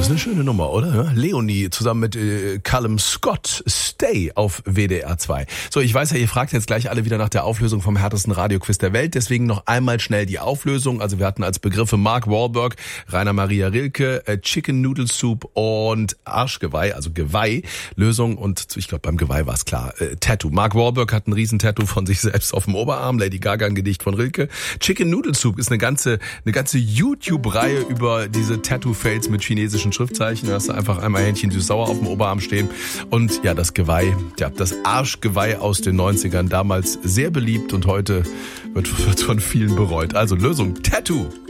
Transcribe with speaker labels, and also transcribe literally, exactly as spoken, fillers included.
Speaker 1: ist eine schöne Nummer, oder? Leonie zusammen mit äh, Callum Scott, Stay auf W D R zwei. So, ich weiß ja, ihr fragt jetzt gleich alle wieder nach der Auflösung vom härtesten Radioquiz der Welt. Deswegen noch einmal schnell die Auflösung. Also wir hatten als Begriffe Mark Wahlberg, Rainer Maria Rilke, äh, Chicken Noodle Soup und Arschgeweih, also Geweih. Lösung und ich glaube beim Geweih war es klar. Äh, Tattoo. Mark Wahlberg hat ein Riesentattoo von sich selbst auf dem Oberarm. Lady Gaga ein Gedicht von Rilke. Chicken Noodle Soup ist eine ganze eine ganze YouTube-Reihe über diese Tattoo-Fails mit chinesischen Schriftzeichen. Da hast du einfach einmal Hähnchen süß-sauer auf dem Oberarm stehen. Und ja, das Geweih, ja, das Arschgeweih aus den neunzigern, damals sehr beliebt und heute wird, wird von vielen bereut. Also Lösung, Tattoo.